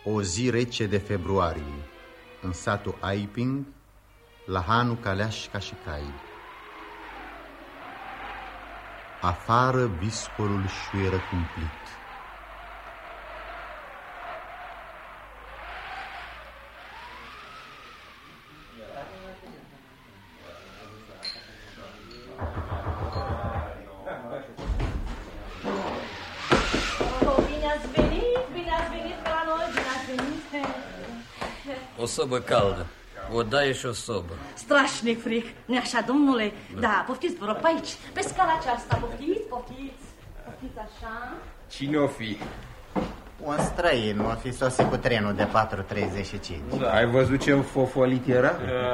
O zi rece de februarie, în satul Aiping, la Hanu Caleașca și Cai. Afară viscolul șuieră cumplit. O sobă caldă, o daie și o sobă. Strașnic fric, nu așa, domnule? Da, poftiți, vă rog, pe aici, pe scala aceasta, poftiți. Poftiți așa. Cine o fi? Un străin, o fi sosit cu trenul de 4:35. Da, ai văzut ce înfofolit era?